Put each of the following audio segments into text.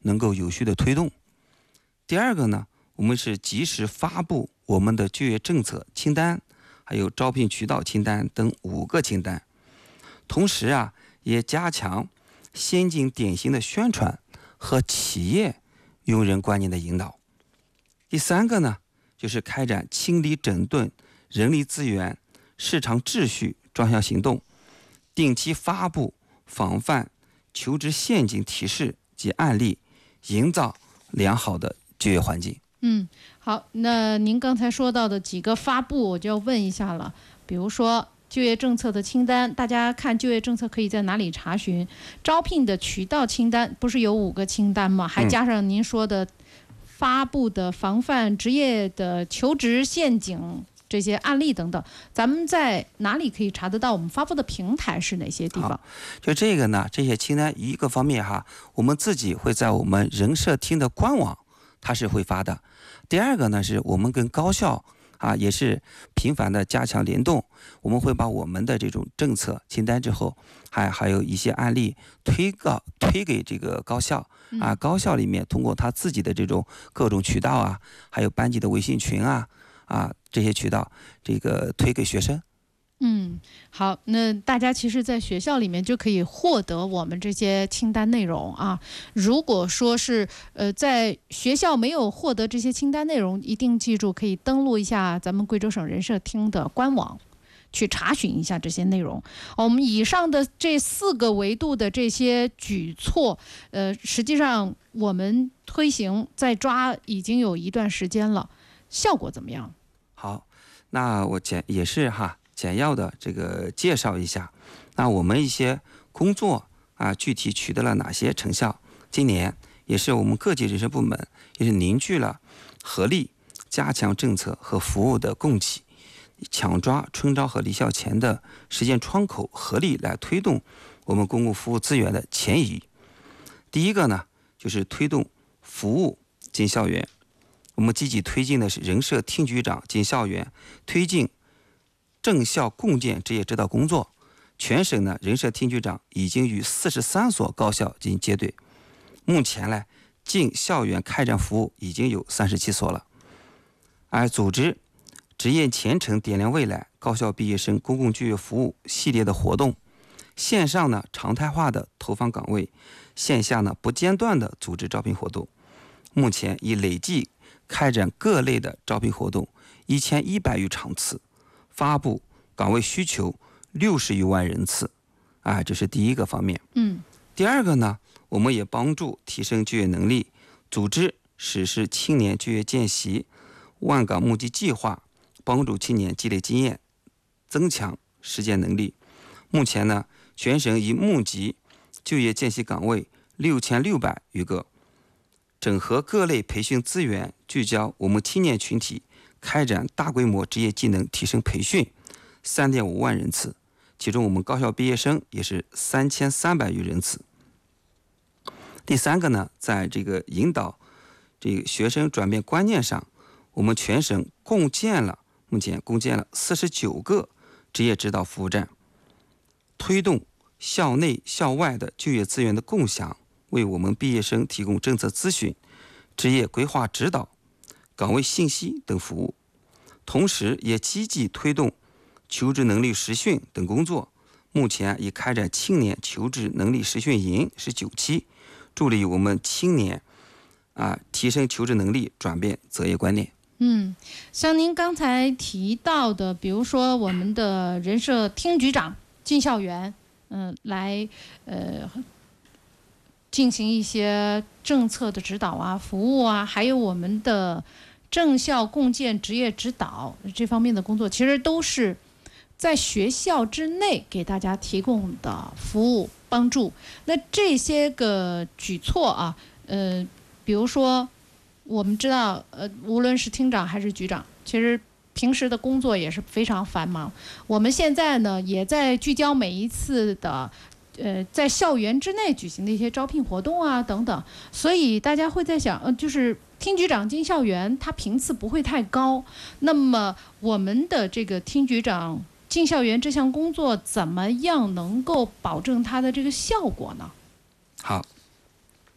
能够有序的推动。第二个呢，我们是及时发布我们的就业政策清单，还有招聘渠道清单等5个清单。同时啊，也加强先进典型的宣传和企业用人观念的引导。第三个呢，就是开展清理整顿人力资源市场秩序专项行动，定期发布防范求职陷阱提示及案例，营造良好的就业环境。 好，那您刚才说到的几个发布，我就要问一下了。比如说就业政策的清单，大家看就业政策可以在哪里查询？招聘的渠道清单不是有5个清单吗？还加上您说的发布的防范职业的求职陷阱这些案例等等，咱们在哪里可以查得到？我们发布的平台是哪些地方？ 就这个呢，这些清单一个方面哈，我们自己会在我们人社厅的官网，它是会发的。第二个呢，是我们跟高校也是频繁的加强联动，我们会把我们的这种政策清单之后，还有一些案例推给这个高校高校里面通过他自己的这种各种渠道还有班级的微信群这些渠道这个推给学生。 好，那大家其实在学校里面就可以获得我们这些清单内容如果说是在学校没有获得这些清单内容，一定记住可以登录一下咱们贵州省人社厅的官网，去查询一下这些内容。我们以上的这4个维度的这些举措，实际上我们推行在抓已经有一段时间了，效果怎么样？ 好，那我简要的这个介绍一下，那我们一些工作具体取得了哪些成效？今年也是我们各级人事部门也是凝聚了合力，加强政策和服务的供给，抢抓春招和离校前的时间窗口，合力来推动我们公共服务资源的前移。第一个呢，就是推动服务进校园，我们积极推进的是人社厅局长进校园，推进正校共建职业指导工作。全省呢，人社厅局长已经与43所高校进行接对，目前呢，进校园开展服务已经有37所了。而组织职业前程点亮未来高校毕业生公共就业服务系列的活动，线上呢常态化的投放岗位，线下呢不间断的组织招聘活动。目前已累计开展各类的招聘活动1100余场次，发布岗位需求60余万人次，这是第一个方面。第二个呢，我们也帮助提升就业能力，组织实施青年就业见习、万岗募集计划，帮助青年积累经验，增强实践能力。目前呢，全省已募集就业见习岗位6600余个，整合各类培训资源，聚焦我们青年群体，开展大规模职业技能提升培训3.5万人次，其中我们高校毕业生也是3300余人次。第三个呢，在这个引导这个学生转变观念上，我们全省目前共建了49个职业指导服务站，推动校内校外的就业资源的共享，为我们毕业生提供政策咨询、职业规划指导、岗位信息等服务。同时也积极推动求职能力实训等工作，目前已开展青年求职能力实训营19期，助力我们青年提升求职能力，转变择业观念。 像您刚才提到的，比如说我们的人社厅局长进校园，来进行一些政策的指导服务还有我们的正校共建职业指导这方面的工作，其实都是在学校之内给大家提供的服务帮助。那这些个举措比如说我们知道无论是厅长还是局长，其实平时的工作也是非常繁忙。我们现在呢也在聚焦每一次的在校园之内举行的一些招聘活动等等，所以大家会在想就是厅局长进校园他频次不会太高，那么我们的这个厅局长进校园这项工作怎么样能够保证它的这个效果呢？ 好，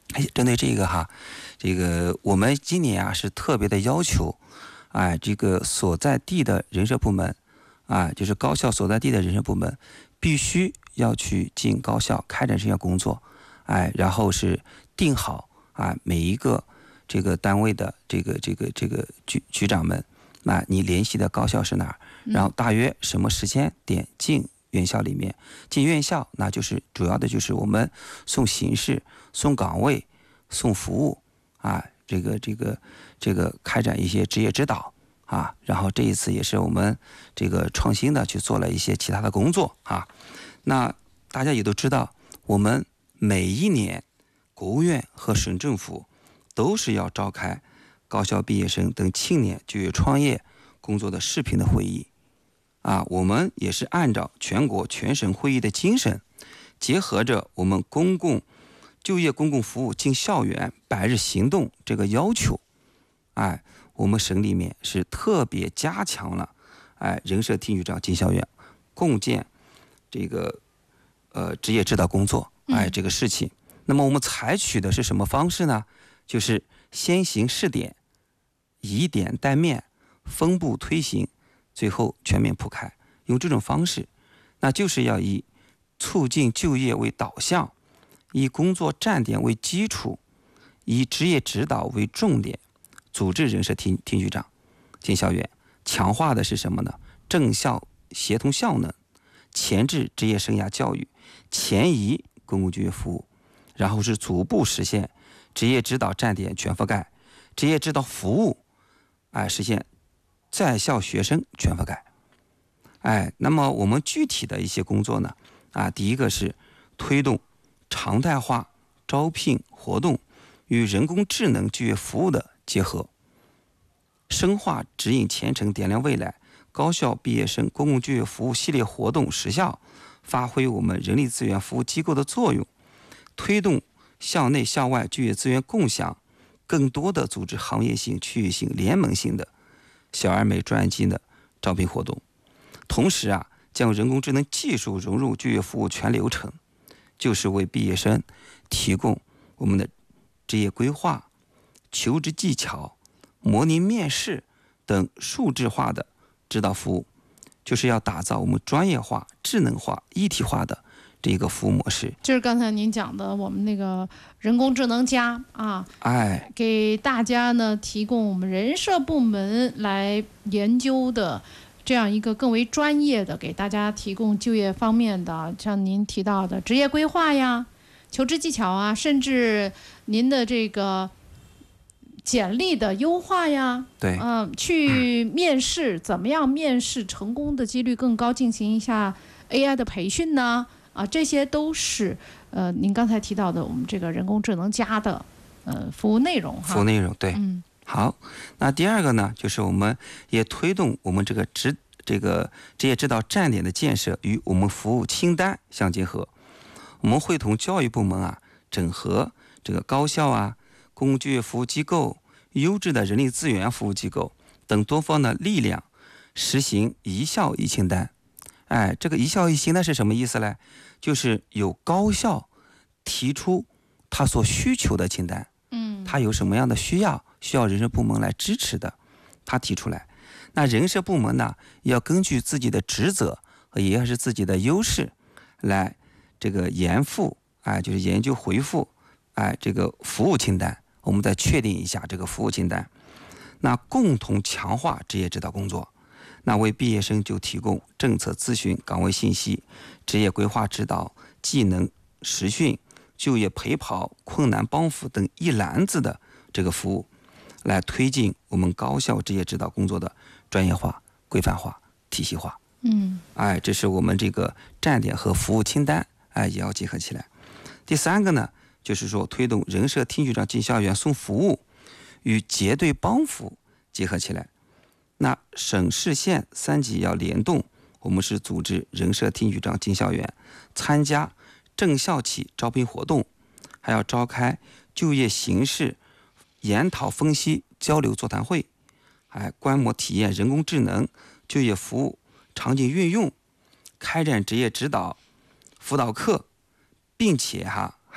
针对这个哈，这个我们今年啊是特别的要求，这个所在地的人社部门，就是高校所在地的人社部门，必须要去进高校开展这项工作，然后是定好每一个这个单位的这个局长们，你联系的高校是哪儿，然后大约什么时间点进院校里面，进院校那就是主要的就是我们送形式、送岗位、送服务这个开展一些职业指导然后这一次也是我们这个创新的去做了一些其他的工作那大家也都知道，我们每一年国务院和省政府都是要召开高校毕业生等青年就业创业工作的视频的会议我们也是按照全国全省会议的精神，结合着我们就业公共服务进校园100日行动这个要求，我们省里面是特别加强了人社厅局长进校园共建这个职业指导工作这个事情。那么我们采取的是什么方式呢？就是先行试点，以点带面，分步推行，最后全面铺开。用这种方式，那就是要以促进就业为导向，以工作站点为基础，以职业指导为重点，组织人社厅局长进校园，强化的是什么呢？政校协同效能，前置职业生涯教育，前移公共就业服务，然后是逐步实现职业指导站点全覆盖，职业指导服务实现在校学生全覆盖。那么我们具体的一些工作呢第一个是推动常态化招聘活动与人工智能就业服务的结合，深化指引前程点亮未来高校毕业生公共就业服务系列活动实效，发挥我们人力资源服务机构的作用，推动校内校外就业资源共享，更多的组织行业性、区域性、联盟性的小而美专技的招聘活动。同时将人工智能技术融入就业服务全流程，就是为毕业生提供我们的职业规划、求职技巧、模拟面试等数字化的指导服务，就是要打造我们专业化、智能化、一体化的这个服务模式。 就是刚才您讲的我们那个人工智能加给大家呢提供我们人社部门来研究的这样一个更为专业的，给大家提供就业方面的，像您提到的职业规划呀、求职技巧甚至您的这个简历的优化呀， 对， 去面试怎么样面试成功的几率更高，进行一下 AI 的培训呢，这些都是您刚才提到的我们这个人工智能加的服务内容服务内容对。好，那第二个呢，就是我们也推动我们这个职业指导站点的建设与我们服务清单相结合。我们会同教育部门整合这个高校公共就业服务机构、优质的人力资源服务机构等多方的力量，实行一校一清单。这个一校一清单是什么意思呢？就是有高校提出他所需求的清单，他有什么样的需要人社部门来支持的，他提出来。那人社部门呢，也要根据自己的职责也是自己的优势来这个研复就是研究回复这个服务清单，我们再确定一下这个服务清单，那共同强化职业指导工作。那为毕业生就提供政策咨询、岗位信息、职业规划指导、技能实训、就业陪跑、困难帮扶等一篮子的这个服务，来推进我们高校职业指导工作的专业化、规范化、体系化。这是我们这个站点和服务清单也要结合起来。第三个呢，就是说推动人社厅局长进校园送服务与结对帮扶结合起来。那省市县3级要联动，我们是组织人社厅局长进校园，参加正校企招聘活动，还要召开就业形势研讨分析交流座谈会，观摩体验人工智能就业服务场景运用，开展职业指导辅导课，并且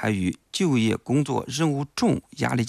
还与就业工作任务重、压力